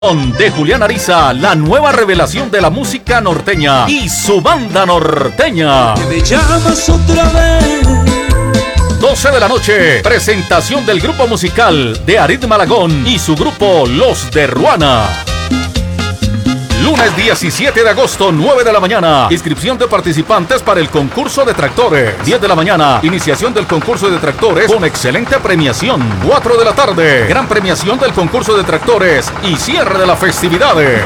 De Julián Ariza, la nueva revelación de la música norteña y su banda norteña. Que me llamas otra vez. 12 de la noche, presentación del grupo musical de Arid Malagón y su grupo Los de Ruana. Lunes 17 de agosto, 9 de la mañana. Inscripción de participantes para el concurso de tractores. 10 de la mañana, iniciación del concurso de tractores con excelente premiación. 4 de la tarde, gran premiación del concurso de tractores y cierre de las festividades.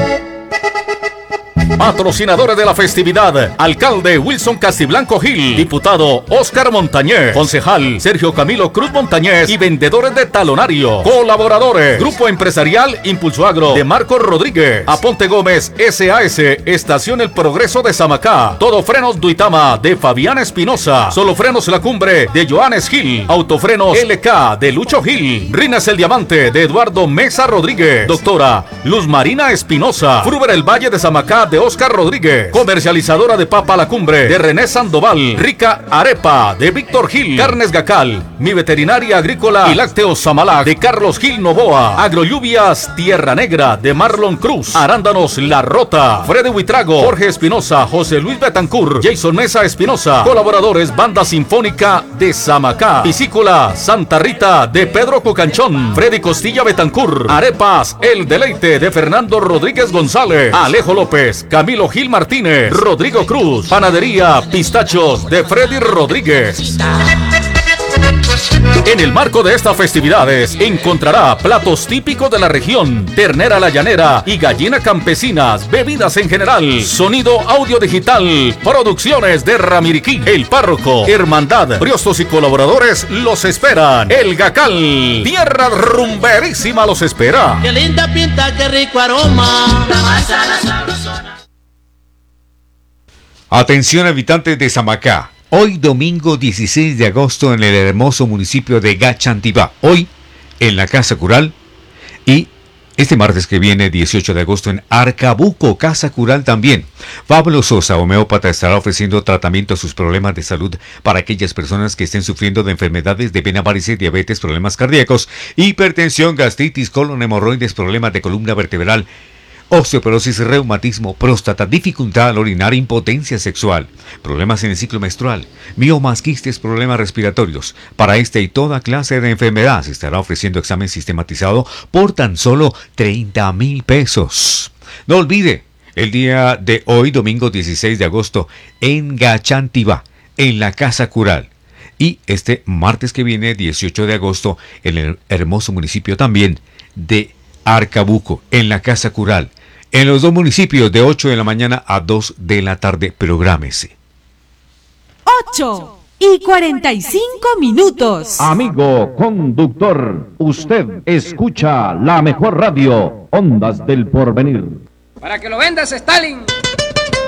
Patrocinadores de la festividad: alcalde Wilson Castiblanco Gil, diputado Oscar Montañez, concejal Sergio Camilo Cruz Montañez y vendedores de talonario. Colaboradores: Grupo Empresarial Impulso Agro de Marcos Rodríguez, Aponte Gómez SAS, Estación El Progreso de Samacá, Todo Frenos Duitama de Fabián Espinosa, Solo Frenos La Cumbre de Joanes Gil, Autofrenos LK de Lucho Gil, Rines El Diamante de Eduardo Mesa Rodríguez, Doctora Luz Marina Espinosa, Fruber El Valle de Samacá de Oscar Rodríguez, comercializadora de papa La Cumbre de René Sandoval, Rica Arepa de Víctor Gil, Carnes Gacal, Mi Veterinaria Agrícola y Lácteos Samalac de Carlos Gil Novoa, Agrolluvias Tierra Negra de Marlon Cruz, Arándanos La Rota, Freddy Huitrago, Jorge Espinosa, José Luis Betancourt, Jason Mesa Espinosa, colaboradores Banda Sinfónica de Samacá, Piscícola Santa Rita de Pedro Cocanchón, Freddy Costilla Betancourt, Arepas El Deleite de Fernando Rodríguez González, Alejo López, Camilo Gil Martínez, Rodrigo Cruz, Panadería Pistachos de Freddy Rodríguez. En el marco de estas festividades encontrará platos típicos de la región, ternera a la llanera y gallina campesinas, bebidas en general, sonido audio digital, producciones de Ramiriquí, El Párroco, Hermandad, Briostos y colaboradores los esperan. El Gacal, tierra rumberísima los espera. Qué linda pinta, qué rico aroma, la manzana sabrosona. Atención habitantes de Samacá. Hoy domingo 16 de agosto en el hermoso municipio de Gachantibá. Hoy en la Casa Cural. Y este martes que viene 18 de agosto en Arcabuco, Casa Cural también. Pablo Sosa, homeópata, estará ofreciendo tratamiento a sus problemas de salud para aquellas personas que estén sufriendo de enfermedades de vena, varices, diabetes, problemas cardíacos, hipertensión, gastritis, colon, hemorroides, problemas de columna vertebral, osteoporosis, reumatismo, próstata, dificultad al orinar, impotencia sexual, problemas en el ciclo menstrual, miomas, quistes, problemas respiratorios. Para esta y toda clase de enfermedad se estará ofreciendo examen sistematizado por tan solo 30,000 pesos. No olvide, el día de hoy, domingo 16 de agosto, en Gachantibá, en la Casa Cural. Y este martes que viene, 18 de agosto, en el hermoso municipio también de Arcabuco, en la Casa Cural. En los dos municipios, de 8 de la mañana a 2 de la tarde, prográmese. 8:45. Amigo conductor, usted escucha la mejor radio, Ondas del Porvenir. Para que lo vendas, Stalin.